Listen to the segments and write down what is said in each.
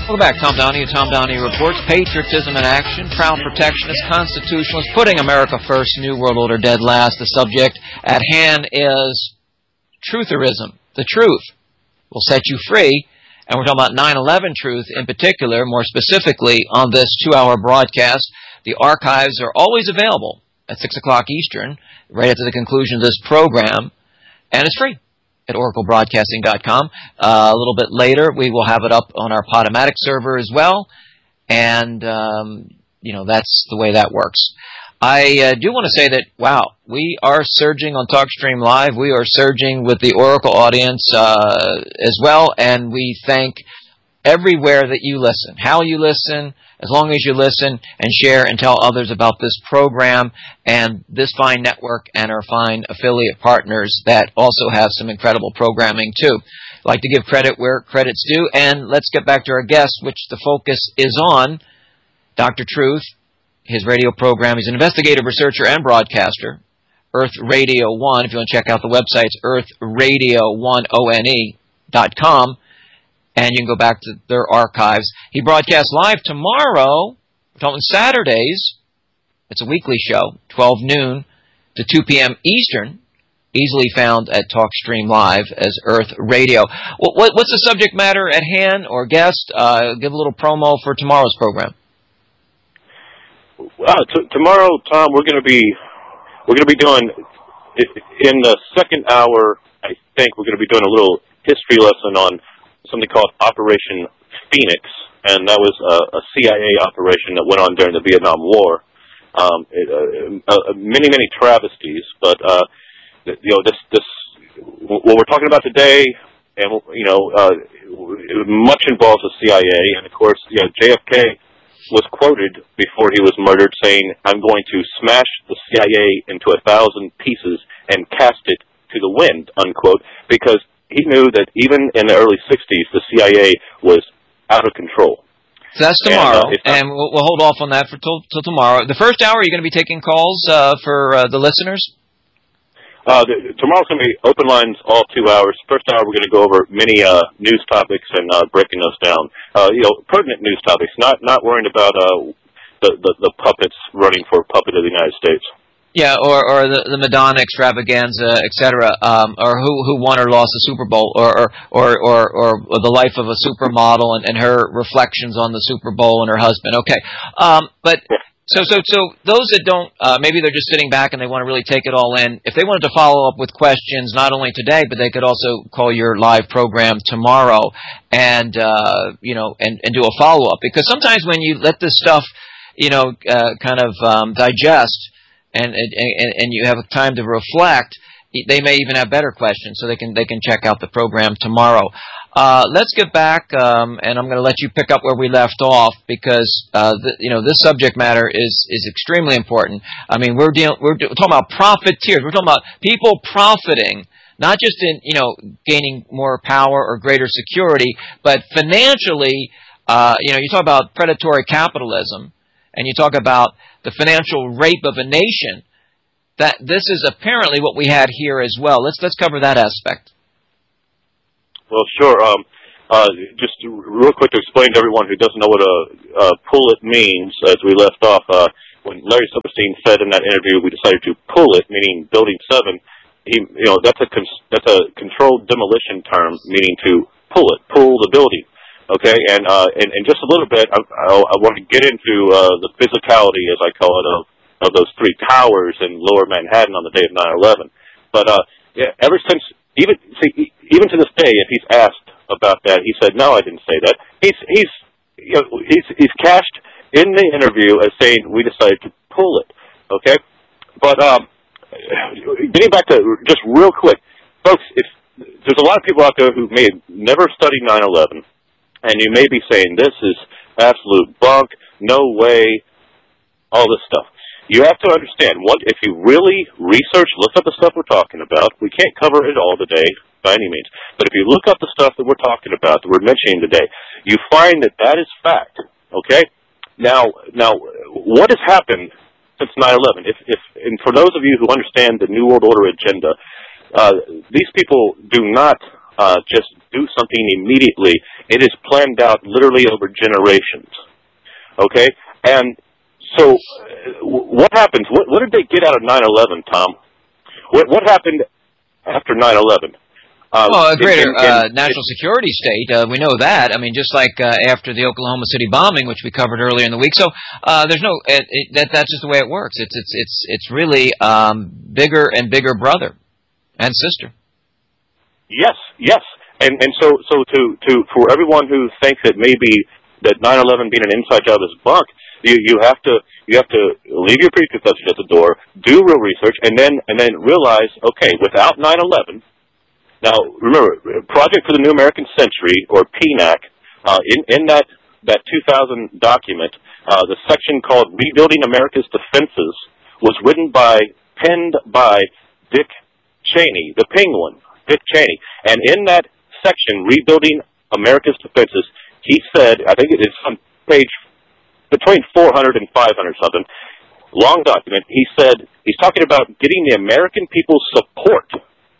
Welcome back. Tom Downey of Tom Downey Reports. Patriotism in action. Proud protectionist, constitutionalist, putting America first, New World Order dead last. The subject at hand is trutherism. The truth will set you free. And we're talking about 9/11 truth in particular, more specifically on this 2-hour broadcast. The archives are always available at 6 o'clock Eastern, right after the conclusion of this program. And it's free at oraclebroadcasting.com. A little bit later, we will have it up on our Podomatic server as well. And, that's the way that works. I do want to say that, wow, we are surging on TalkStream Live. We are surging with the Oracle audience as well. And we thank everywhere that you listen, how you listen, as long as you listen and share and tell others about this program and this fine network and our fine affiliate partners that also have some incredible programming too. I'd like to give credit where credit's due, and let's get back to our guest, which the focus is on, Dr. Truth, his radio program. He's an investigative researcher and broadcaster, Earth Radio 1. If you want to check out the website, it's earthradio1one.com. And you can go back to their archives. He broadcasts live tomorrow. We're talking Saturdays. It's a weekly show, 12 noon to 2 p.m. Eastern. Easily found at TalkStream Live as Earth Radio. What's the subject matter at hand or guest? Give a little promo for tomorrow's program. Tomorrow, Tom, we're going to be doing in the second hour. I think we're going to be doing a little history lesson on something called Operation Phoenix, and that was a CIA operation that went on during the Vietnam War. Many travesties, but this what we're talking about today, and much involves the CIA, and of course, JFK was quoted before he was murdered saying, "I'm going to smash the CIA into 1,000 pieces and cast it to the wind," unquote, because he knew that even in the early 60s, the CIA was out of control. So that's tomorrow, and we'll hold off on that for till tomorrow. The first hour, you're going to be taking calls for the listeners? Tomorrow's going to be open lines all 2 hours. First hour, we're going to go over many news topics and breaking those down. Pertinent news topics, not worrying about the puppets running for puppet of the United States. Yeah, or the Madonna extravaganza, etc., or who won or lost the Super Bowl, or the life of a supermodel and her reflections on the Super Bowl and her husband. Okay, but so those that don't, maybe they're just sitting back and they want to really take it all in. If they wanted to follow up with questions, not only today, but they could also call your live program tomorrow and do a follow up, because sometimes when you let this stuff, digest. And you have time to reflect, they may even have better questions, so they can check out the program tomorrow. Let's get back, and I'm going to let you pick up where we left off, because this subject matter is extremely important. I mean, we're talking about profiteers. We're talking about people profiting, not just in gaining more power or greater security, but financially. You talk about predatory capitalism, and you talk about the financial rape of a nation. That this is apparently what we had here as well. Let's cover that aspect. Well, sure. Just real quick to explain to everyone who doesn't know what a pull it means, as we left off, when Larry Silverstein said in that interview, we decided to pull it, meaning Building 7. That's a controlled demolition term, meaning to pull the building. Okay, and just a little bit, I want to get into the physicality, as I call it, of those three towers in Lower Manhattan on the day of 9/11. But ever since, even to this day, if he's asked about that, he said, "No, I didn't say that." He's cashed in the interview as saying we decided to pull it. Okay, but getting back to just real quick, folks, there's a lot of people out there who may have never studied 9/11. And you may be saying, this is absolute bunk, no way, all this stuff. You have to understand, if you really look up the stuff we're talking about, we can't cover it all today by any means, but if you look up the stuff that we're talking about, that we're mentioning today, you find that is fact, okay? Now, what has happened since 9/11? And for those of you who understand the New World Order agenda, these people do not just do something immediately. It is planned out literally over generations. Okay? And so what happens? What did they get out of 9/11, Tom? What happened after 9/11? Well, a greater national security state. We know that. I mean, just like after the Oklahoma City bombing, which we covered earlier in the week. So there's no that's just the way it works. It's really bigger and bigger brother and sister. Yes. And so for everyone who thinks that maybe that 9/11 being an inside job is bunk, you have to leave your preconceptions at the door, do real research, and then realize, okay, without 9/11. Now, remember, Project for the New American Century, or PNAC, in that 2000 document, the section called Rebuilding America's Defenses was penned by Dick Cheney, the Penguin, Dick Cheney. And in that section, Rebuilding America's Defenses, he said, I think it is on page between 400 and 500 something, long document, he said, he's talking about getting the American people's support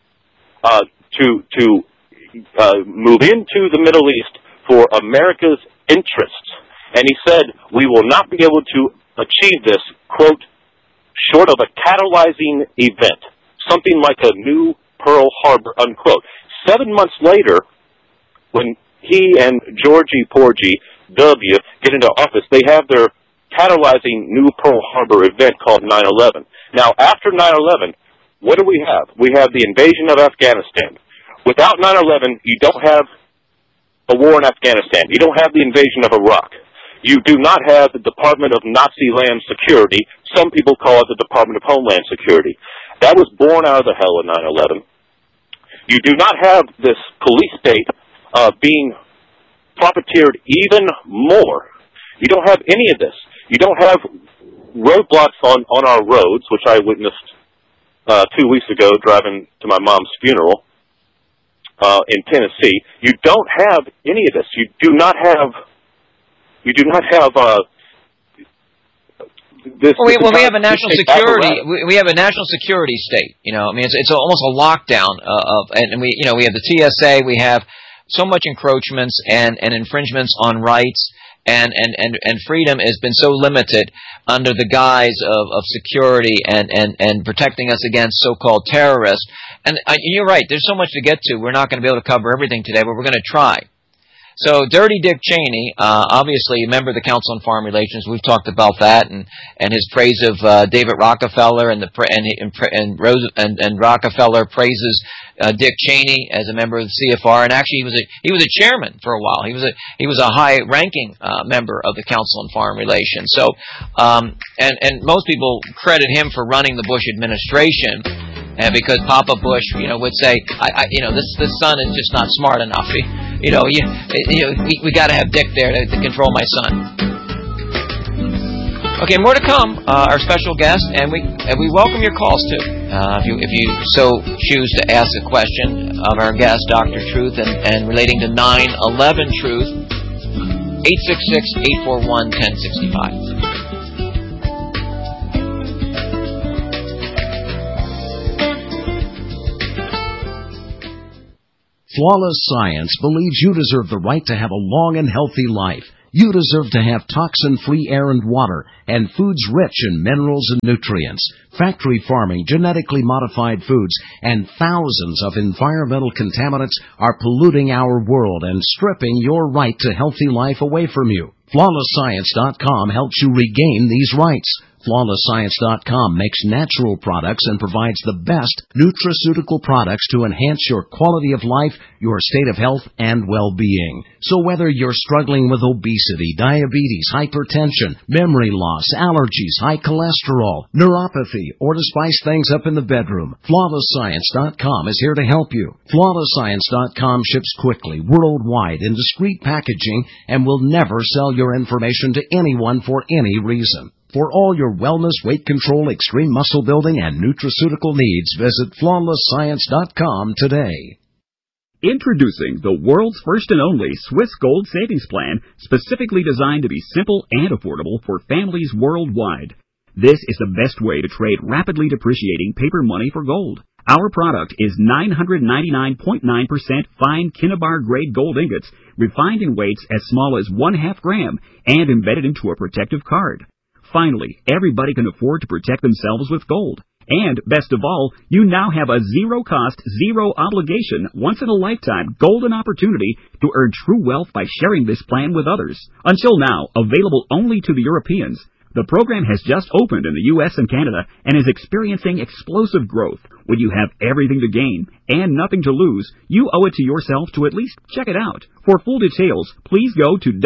to move into the Middle East for America's interests. And he said, we will not be able to achieve this, quote, short of a catalyzing event, something like a new Pearl Harbor, unquote. 7 months later, when he and Georgie Porgy W. get into office, they have their catalyzing new Pearl Harbor event called 9/11. Now, after 9/11, what do we have? We have the invasion of Afghanistan. Without 9/11, you don't have a war in Afghanistan. You don't have the invasion of Iraq. You do not have the Department of Nazi Land Security. Some people call it the Department of Homeland Security. That was born out of the hell of 9/11. You do not have this police state being profiteered even more. You don't have any of this. You don't have roadblocks on our roads, which I witnessed 2 weeks ago driving to my mom's funeral in Tennessee. You don't have any of this. You do not have this. Well, we have a national security. We have a national security state. You know, I mean, it's almost a lockdown and we have the TSA. We have so much encroachments and infringements on rights. And freedom has been so limited under the guise of security and protecting us against so-called terrorists. And you're right, there's so much to get to. We're not going to be able to cover everything today, but we're going to try. So, Dirty Dick Cheney, obviously a member of the Council on Foreign Relations. We've talked about that, and his praise of David Rockefeller, and Rockefeller praises Dick Cheney as a member of the CFR, and actually he was a chairman for a while. He was a high-ranking member of the Council on Foreign Relations. So, and most people credit him for running the Bush administration. And because Papa Bush, would say, this son is just not smart enough. We got to have Dick there to control my son. Okay, more to come. Our special guest, and we welcome your calls too. If you so choose to ask a question of our guest, Dr. Truth, and relating to 9/11 Truth, 866-841-1065. Flawless Science believes you deserve the right to have a long and healthy life. You deserve to have toxin-free air and water, and foods rich in minerals and nutrients. Factory farming, genetically modified foods, and thousands of environmental contaminants are polluting our world and stripping your right to healthy life away from you. FlawlessScience.com helps you regain these rights. FlawlessScience.com makes natural products and provides the best nutraceutical products to enhance your quality of life, your state of health, and well-being. So whether you're struggling with obesity, diabetes, hypertension, memory loss, allergies, high cholesterol, neuropathy, or to spice things up in the bedroom, FlawlessScience.com is here to help you. FlawlessScience.com ships quickly, worldwide, in discreet packaging, and will never sell your information to anyone for any reason. For all your wellness, weight control, extreme muscle building, and nutraceutical needs, visit FlawlessScience.com today. Introducing the world's first and only Swiss Gold Savings Plan, specifically designed to be simple and affordable for families worldwide. This is the best way to trade rapidly depreciating paper money for gold. Our product is 999.9% fine Kinnabar-grade gold ingots, refined in weights as small as 1/2 gram, and embedded into a protective card. Finally, everybody can afford to protect themselves with gold. And, best of all, you now have a zero-cost, zero-obligation, once-in-a-lifetime golden opportunity to earn true wealth by sharing this plan with others. Until now, available only to the Europeans. The program has just opened in the U.S. and Canada and is experiencing explosive growth. When you have everything to gain and nothing to lose, you owe it to yourself to at least check it out. For full details, please go to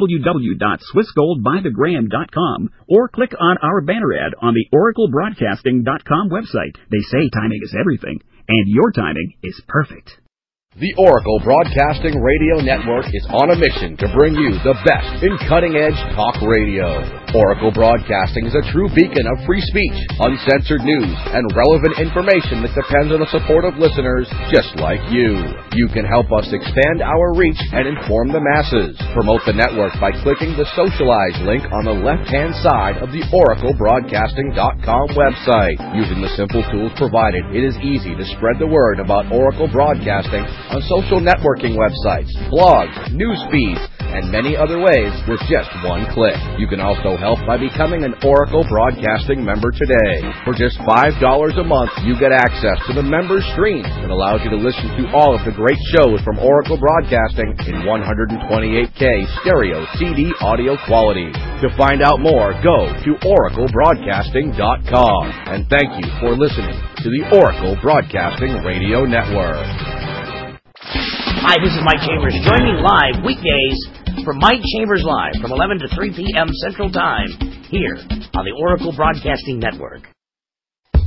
www.swissgoldbythegram.com or click on our banner ad on the oraclebroadcasting.com website. They say timing is everything, and your timing is perfect. The Oracle Broadcasting Radio Network is on a mission to bring you the best in cutting-edge talk radio. Oracle Broadcasting is a true beacon of free speech, uncensored news, and relevant information that depends on the support of listeners just like you. You can help us expand our reach and inform the masses. Promote the network by clicking the Socialize link on the left-hand side of the oraclebroadcasting.com website. Using the simple tools provided, it is easy to spread the word about Oracle Broadcasting on social networking websites, blogs, news feeds, and many other ways with just one click. You can also help by becoming an Oracle Broadcasting member today. For just $5 a month, you get access to the member stream that allows you to listen to all of the great shows from Oracle Broadcasting in 128K stereo CD audio quality. To find out more, go to oraclebroadcasting.com. And thank you for listening to the Oracle Broadcasting Radio Network. Hi, this is Mike Chambers. Join me live weekdays for Mike Chambers Live from 11 to 3 p.m. Central Time here on the Oracle Broadcasting Network.